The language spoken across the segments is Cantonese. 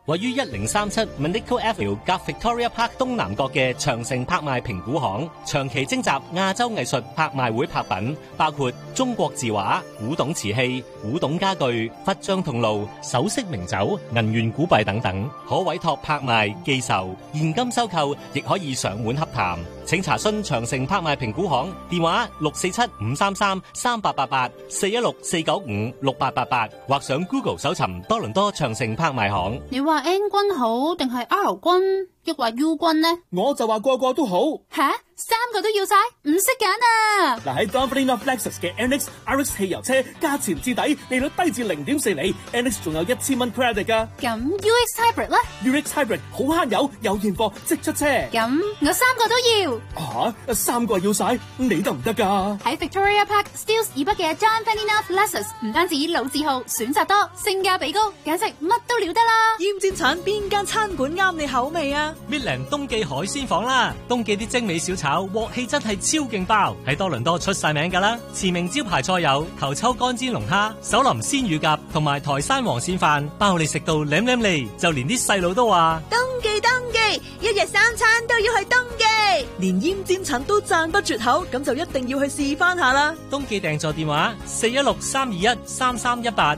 位於1037 Manico Avenue 夾 Victoria Park 東南角嘅長城拍賣評估行，長期徵集亞洲藝術拍賣會拍品，包括中國字畫、古董瓷器、古董家具、佛像銅爐、首飾名酒、銀元古幣等等，可委託拍賣、寄售、現金收購，亦可以上門洽談。請查詢長城拍賣評估行電話647-533-3888 416-495-6888，或上 Google 搜尋多倫多長城拍賣行。 你話 N 君好定係 R 君，抑或 U 君呢？ 我就話個個都好。 吓，3個都要晒，唔識揀啊！ 嗱，喺 Dunfermline of Lexus 嘅 NX RX 汽油車，價錢至底，利率低至0.4厘 ，NX 仲有1000蚊 credit 噶。 咁 UX Hybrid 咧 ？UX Hybrid 好慳油，有現貨即出車。 咁我3個都要。 3個要晒，你得唔得噶？ 喺 Victoria Park Steeles 以北嘅 Dunfermline of Lexus， 唔單止老字號，選擇多，性價比高，簡直乜都了得啦！ 厭戰產邊間餐館啱你口味啊 ？Midland 東記海鮮舫啦，東記啲精美小炒鑊氣真係超勁爆，喺多倫多出晒名噶啦。馳名招牌菜有頭抽乾煎龍蝦、手林鮮乳鴿同埋台山黃鱔飯，包你食到舐舐脷，就連啲細路都話東記，一日3餐都要去東記，連厭戰產都讚不絕口，咁就一定要去試翻下啦。 東記訂座電話416-321-3318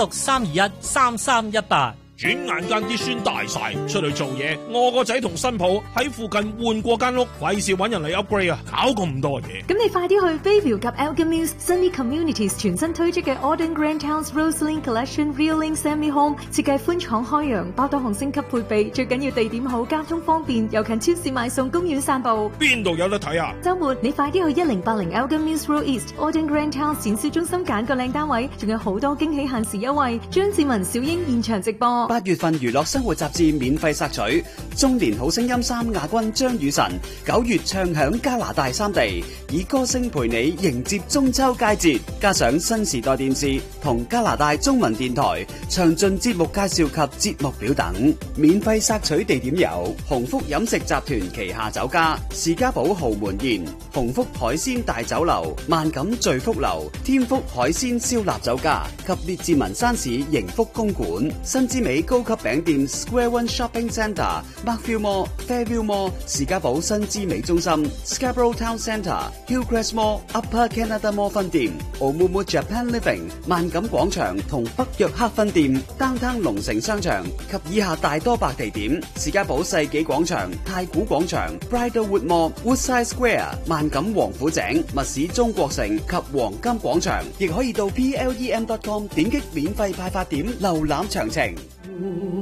416-321-3318。 轉眼間啲孫大晒，出去做嘢，我個仔同新抱喺附近換過間屋，費事搵人嚟 upgrade 啊，搞咁多嘢。 咁你快啲去 Bayview 及 Elgin Mills Sunny Communities 全新推出嘅 Auden Grand Towns Roseline Collection Real-Link Semi Home， 設計寬敞開揚，包多項升級配備，最緊要地點好，交通方便，又近超市買餸、公園散步。 邊度有得睇啊？ 週末你快啲去1080 Elgin Mills Road East Auden Grand Towns 展銷中心揀個靚單位，仲有好多驚喜限時優惠。張志文、小英現場直播。 8月份娛樂生活雜誌免費索取，中年好聲音3亞軍張雨晨9月唱響加拿大3地，以歌聲陪你迎接中秋佳節，加上新時代電視同加拿大中文電台詳盡節目介紹及節目表等。免費索取地點有鴻福飲食集團旗下酒家、士嘉堡豪門宴、鴻福海鮮大酒樓、萬錦聚福樓、天福海鮮燒臘酒家及列治文山市盈福公館、新之美高級餅店 Square One Shopping Centre、Markville Mall、Fairview Mall、士嘉堡新之美中心、Scarborough Town Centre、Hillcrest Mall、Upper Canada Mall 分店、Oumuamua Japan Living、萬錦廣場同北約克分店、Downtown 龍城商場及以下大多白地點：士嘉堡世紀廣場、太古廣場、Bridlewood Mall、Woodside Square、萬錦王府井、密市中國城及黃金廣場，亦可以到 plem.com 點擊免費派發點瀏覽詳情。